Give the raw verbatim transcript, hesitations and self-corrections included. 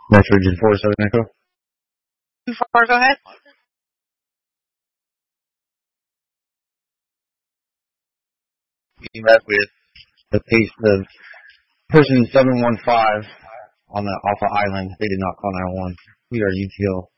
Nitrogen four seven Echo. Four, go ahead. We met with the case of person seven one five on the Alpha Island. They did not call nine one one. We are U T O.